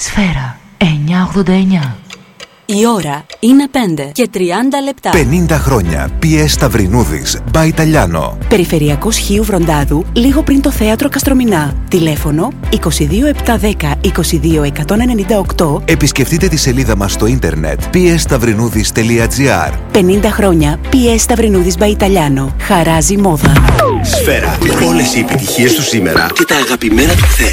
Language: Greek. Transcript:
Σφαίρα 989. Η ώρα είναι 5 και 30 λεπτά. 50 χρόνια. PS Σταυρινούδης, by Italiano. Περιφερειακός Χίου Βροντάδου, λίγο πριν το θέατρο Καστρομηνά. Τηλέφωνο 22710 22198. Επισκεφτείτε τη σελίδα μας στο ίντερνετ psstαυρινούδης.gr. 50 χρόνια. PS Σταυρινούδης by Italiano. Χαράζει μόδα. Σφαίρα. Όλες οι επιτυχίες του σήμερα και τα αγαπημένα του χθες.